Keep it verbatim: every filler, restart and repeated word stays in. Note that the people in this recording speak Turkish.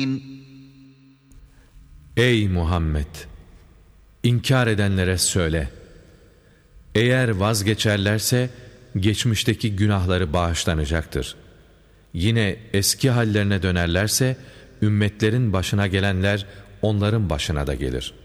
Ey Muhammed! İnkar edenlere söyle. Eğer vazgeçerlerse geçmişteki günahları bağışlanacaktır. Yine eski hallerine dönerlerse ümmetlerin başına gelenler onların başına da gelir.